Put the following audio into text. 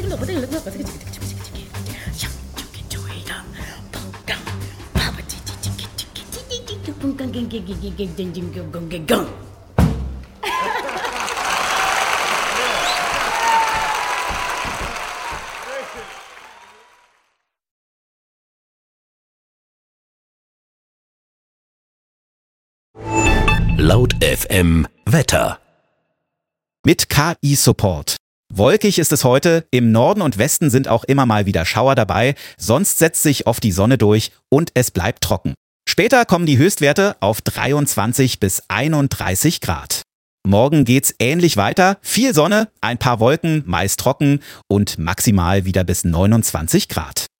Laut FM Wetter. Mit KI-Support. Wolkig ist es heute, im Norden und Westen sind auch immer mal wieder Schauer dabei, sonst setzt sich oft die Sonne durch und es bleibt trocken. Später kommen die Höchstwerte auf 23 bis 31 Grad. Morgen geht's ähnlich weiter, viel Sonne, ein paar Wolken, meist trocken und maximal wieder bis 29 Grad.